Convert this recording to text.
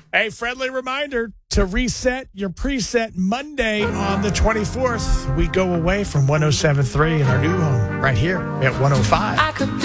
A friendly reminder to reset your preset Monday on the 24th. We go away from 107.3 in our new home right here at 105. I could be